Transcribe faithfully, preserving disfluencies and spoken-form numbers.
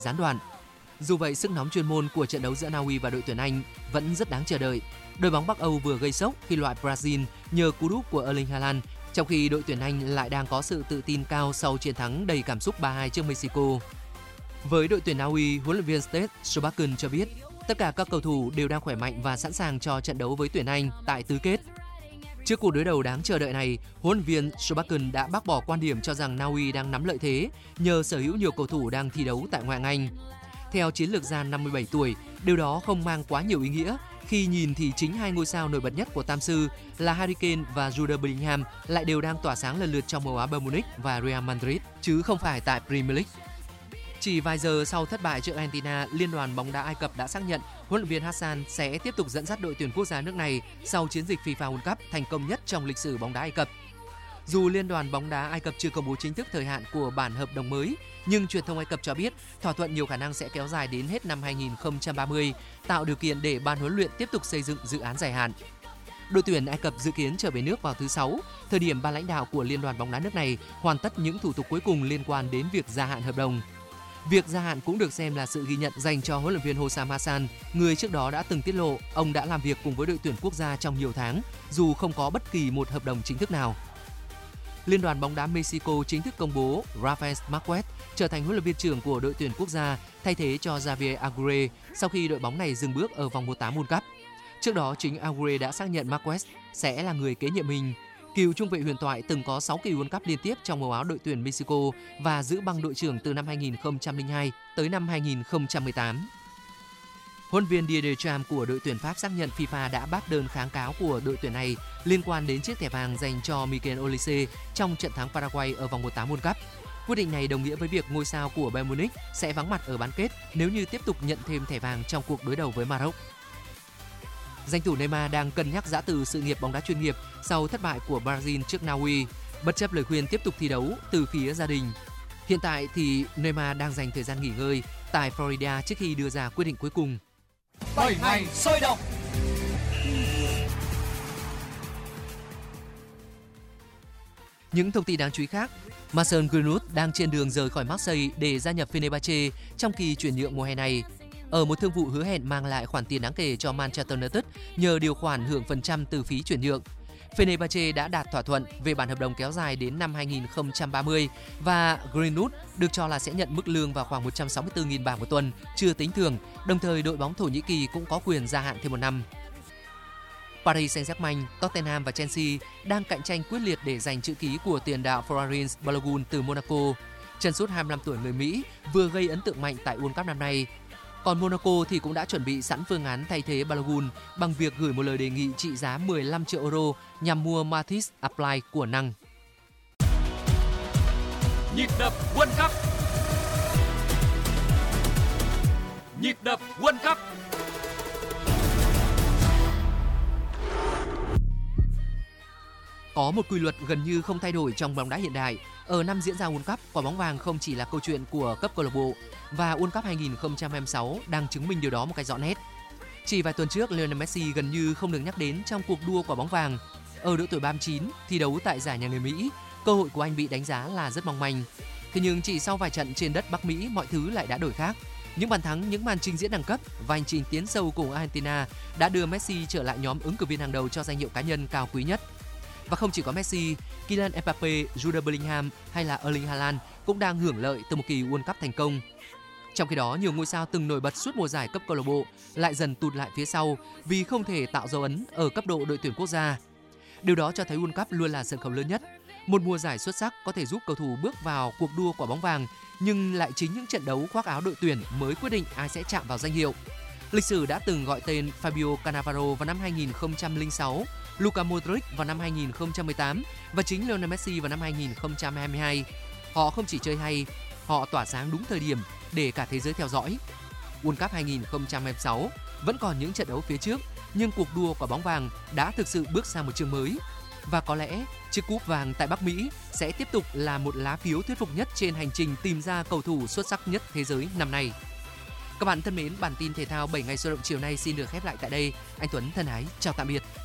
gián đoạn. Dù vậy, sức nóng chuyên môn của trận đấu giữa Na Uy và đội tuyển Anh vẫn rất đáng chờ đợi. Đội bóng Bắc Âu vừa gây sốc khi loại Brazil nhờ cú đúp của Erling Haaland, trong khi đội tuyển Anh lại đang có sự tự tin cao sau chiến thắng đầy cảm xúc ba hai trước Mexico. Với đội tuyển Na Uy, huấn luyện viên Steve Sjobakken cho biết tất cả các cầu thủ đều đang khỏe mạnh và sẵn sàng cho trận đấu với tuyển Anh tại tứ kết. Trước cuộc đối đầu đáng chờ đợi này, huấn luyện viên Sjobakken đã bác bỏ quan điểm cho rằng Na Uy đang nắm lợi thế nhờ sở hữu nhiều cầu thủ đang thi đấu tại ngoại hạng Anh. Theo chiến lược gia năm mươi bảy tuổi, điều đó không mang quá nhiều ý nghĩa khi nhìn thì chính hai ngôi sao nổi bật nhất của Tam Sư là Harry Kane và Jude Bellingham lại đều đang tỏa sáng lần lượt trong màu áo Bayern Munich và Real Madrid, chứ không phải tại Premier League. Chỉ vài giờ sau thất bại trước Argentina, Liên đoàn bóng đá Ai Cập đã xác nhận huấn luyện viên Hassan sẽ tiếp tục dẫn dắt đội tuyển quốc gia nước này sau chiến dịch FIFA World Cup thành công nhất trong lịch sử bóng đá Ai Cập. Dù Liên đoàn bóng đá Ai Cập chưa công bố chính thức thời hạn của bản hợp đồng mới, nhưng truyền thông Ai Cập cho biết thỏa thuận nhiều khả năng sẽ kéo dài đến hết năm hai không ba mươi, tạo điều kiện để ban huấn luyện tiếp tục xây dựng dự án dài hạn. Đội tuyển Ai Cập dự kiến trở về nước vào thứ Sáu, thời điểm ban lãnh đạo của Liên đoàn bóng đá nước này hoàn tất những thủ tục cuối cùng liên quan đến việc gia hạn hợp đồng. Việc gia hạn cũng được xem là sự ghi nhận dành cho huấn luyện viên Hossam Hassan, người trước đó đã từng tiết lộ ông đã làm việc cùng với đội tuyển quốc gia trong nhiều tháng, dù không có bất kỳ một hợp đồng chính thức nào. Liên đoàn bóng đá Mexico chính thức công bố Rafael Marquez trở thành huấn luyện viên trưởng của đội tuyển quốc gia, thay thế cho Javier Aguirre sau khi đội bóng này dừng bước ở vòng một phần tám World Cup. Trước đó, chính Aguirre đã xác nhận Marquez sẽ là người kế nhiệm mình. Cựu trung vệ huyền thoại từng có sáu kỳ World Cup liên tiếp trong màu áo đội tuyển Mexico và giữ băng đội trưởng từ năm hai không không hai tới năm hai không một tám. Huấn luyện viên Didier Deschamps của đội tuyển Pháp xác nhận FIFA đã bác đơn kháng cáo của đội tuyển này liên quan đến chiếc thẻ vàng dành cho Mikel Olise trong trận thắng Paraguay ở vòng một phần tám World Cup. Quyết định này đồng nghĩa với việc ngôi sao của Bayern Munich sẽ vắng mặt ở bán kết nếu như tiếp tục nhận thêm thẻ vàng trong cuộc đối đầu với Maroc. Danh thủ Neymar đang cân nhắc giã từ sự nghiệp bóng đá chuyên nghiệp sau thất bại của Brazil trước Na Uy, bất chấp lời khuyên tiếp tục thi đấu từ phía gia đình. Hiện tại thì Neymar đang dành thời gian nghỉ ngơi tại Florida trước khi đưa ra quyết định cuối cùng. bảy ngày sôi động. Những thông tin đáng chú ý khác, Mason Greenwood đang trên đường rời khỏi Marseille để gia nhập Fenerbahce trong kỳ chuyển nhượng mùa hè này. Ở một thương vụ hứa hẹn mang lại khoản tiền đáng kể cho Manchester United nhờ điều khoản hưởng phần trăm từ phí chuyển nhượng, Fenerbahce đã đạt thỏa thuận về bản hợp đồng kéo dài đến năm hai không ba mươi và Greenwood được cho là sẽ nhận mức lương vào khoảng một trăm sáu mươi tư nghìn bảng một tuần, chưa tính thưởng. Đồng thời, đội bóng Thổ Nhĩ Kỳ cũng có quyền gia hạn thêm một năm. Paris Saint-Germain, Tottenham và Chelsea đang cạnh tranh quyết liệt để giành chữ ký của tiền đạo Florin Balogun từ Monaco. Chân sút hai mươi lăm tuổi người Mỹ vừa gây ấn tượng mạnh tại World Cup năm nay. Còn Monaco thì cũng đã chuẩn bị sẵn phương án thay thế Balogun bằng việc gửi một lời đề nghị trị giá mười lăm triệu euro nhằm mua Mathis Apply của Năng. Nhịp đập World Cup. Nhịp đập World Cup. Có một quy luật gần như không thay đổi trong bóng đá hiện đại. Ở năm diễn ra World Cup, quả bóng vàng không chỉ là câu chuyện của cấp câu lạc bộ và World Cup hai không hai sáu đang chứng minh điều đó một cách rõ nét. Chỉ vài tuần trước, Lionel Messi gần như không được nhắc đến trong cuộc đua quả bóng vàng. Ở độ tuổi ba mươi chín, thi đấu tại giải nhà người Mỹ, cơ hội của anh bị đánh giá là rất mong manh. Thế nhưng chỉ sau vài trận trên đất Bắc Mỹ, mọi thứ lại đã đổi khác. Những bàn thắng, những màn trình diễn đẳng cấp và hành trình tiến sâu cùng Argentina đã đưa Messi trở lại nhóm ứng cử viên hàng đầu cho danh hiệu cá nhân cao quý nhất. Và không chỉ có Messi, Kylian Mbappe, Jude Bellingham hay là Erling Haaland cũng đang hưởng lợi từ một kỳ World Cup thành công. Trong khi đó, nhiều ngôi sao từng nổi bật suốt mùa giải cấp câu lạc bộ lại dần tụt lại phía sau vì không thể tạo dấu ấn ở cấp độ đội tuyển quốc gia. Điều đó cho thấy World Cup luôn là sân khấu lớn nhất. Một mùa giải xuất sắc có thể giúp cầu thủ bước vào cuộc đua quả bóng vàng, nhưng lại chính những trận đấu khoác áo đội tuyển mới quyết định ai sẽ chạm vào danh hiệu. Lịch sử đã từng gọi tên Fabio Cannavaro vào năm hai không không sáu, Luka Modric vào năm hai không một tám và chính Lionel Messi vào năm hai không hai hai. Họ không chỉ chơi hay, họ tỏa sáng đúng thời điểm để cả thế giới theo dõi. World Cup hai không hai sáu vẫn còn những trận đấu phía trước, nhưng cuộc đua quả bóng vàng đã thực sự bước sang một chương mới. Và có lẽ chiếc cúp vàng tại Bắc Mỹ sẽ tiếp tục là một lá phiếu thuyết phục nhất trên hành trình tìm ra cầu thủ xuất sắc nhất thế giới năm nay. Các bạn thân mến, bản tin thể thao bảy ngày sôi động chiều nay xin được khép lại tại đây. Anh Tuấn thân ái chào tạm biệt.